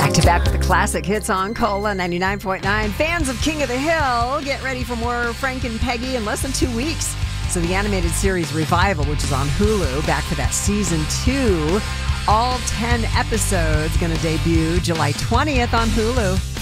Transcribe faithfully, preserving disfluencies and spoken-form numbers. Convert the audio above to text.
Back to back with the classic hits on Cola ninety-nine point nine. Fans of King of the Hill, get ready for more Frank and Peggy in less than two weeks. So the animated series Revival, which is on Hulu, back for that season two. All ten episodes going to debut July twentieth on Hulu.